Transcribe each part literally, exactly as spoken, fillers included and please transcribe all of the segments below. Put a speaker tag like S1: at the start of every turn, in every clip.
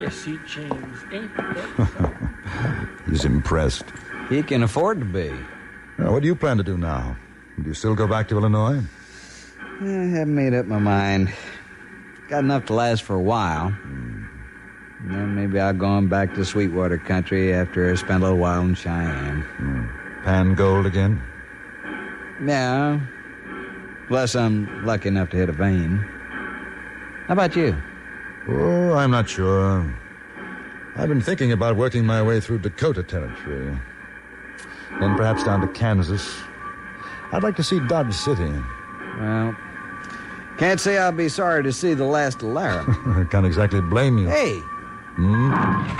S1: Jesse James, ain't that
S2: He's impressed.
S3: He can afford to be.
S2: Now, what do you plan to do now? Do you still go back to Illinois?
S3: I haven't made up my mind. Got enough to last for a while.
S2: Mm.
S3: And then maybe I'll go on back to Sweetwater country after I spend a little while in Cheyenne.
S2: Mm. Pan gold again?
S3: Yeah. Unless I'm lucky enough to hit a vein. How about you?
S2: Oh, I'm not sure. I've been thinking about working my way through Dakota Territory. Then perhaps down to Kansas. I'd like to see Dodge City.
S3: Well, can't say I'll be sorry to see the last of Laramie.
S2: I can't exactly blame you.
S3: Hey!
S2: Hmm?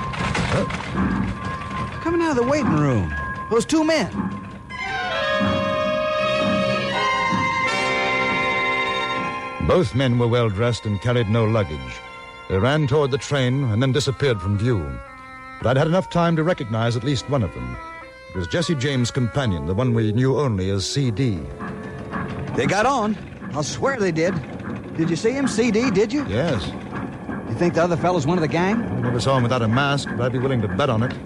S3: Oh. Coming out of the waiting room. Those two men.
S2: Both men were well dressed and carried no luggage. They ran toward the train and then disappeared from view. But I'd had enough time to recognize at least one of them. It was Jesse James' companion, the one we knew only as C D.
S3: They got on. I'll swear they did. Did you see him, C D, did you?
S2: Yes.
S3: You think the other fellow's one of the gang?
S2: I never saw him without a mask, but I'd be willing to bet on it.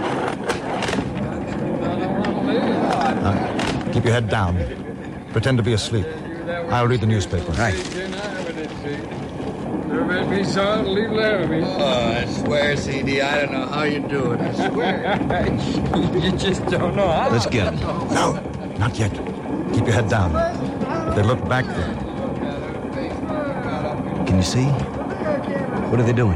S2: Uh, keep your head down. Pretend to be asleep. I'll read the newspaper.
S3: Right.
S4: Oh, I swear, C D, I don't know how you do it. I swear.
S1: You just don't know how.
S3: Let's get him.
S2: No, not yet. Keep your head down. If they look back there.
S3: Can you see? What are they doing?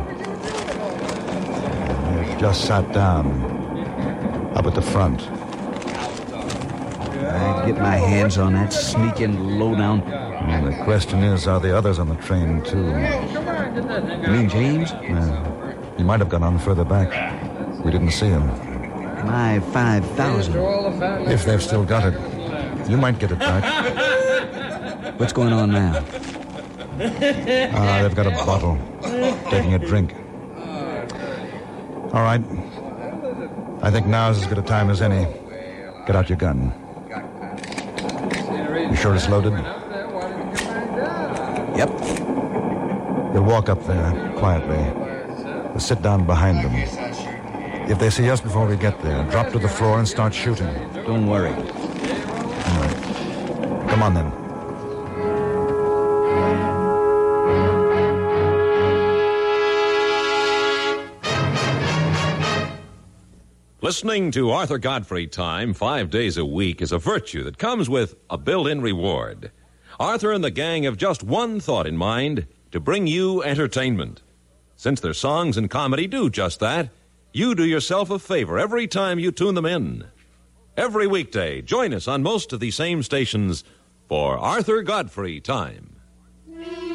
S2: They've just sat down. Up at the front.
S3: I get my hands on that sneaking lowdown.
S2: And the question is, are the others on the train, too?
S3: You mean James?
S2: Yeah. He might have gone on further back. We didn't see him.
S3: My five thousand.
S2: If they've still got it, you might get it back.
S3: What's going on now?
S2: Ah, they've got a bottle. Taking a drink. All right. I think now's as good a time as any. Get out your gun. You sure it's loaded?
S3: Yep.
S2: You'll walk up there, quietly. We'll sit down behind them. If they see us before we get there, drop to the floor and start shooting.
S3: Don't worry.
S2: All right. Come on, then.
S5: Listening to Arthur Godfrey Time five days a week is a virtue that comes with a built-in reward. Arthur and the gang have just one thought in mind, to bring you entertainment. Since their songs and comedy do just that, you do yourself a favor every time you tune them in. Every weekday, join us on most of the same stations for Arthur Godfrey Time.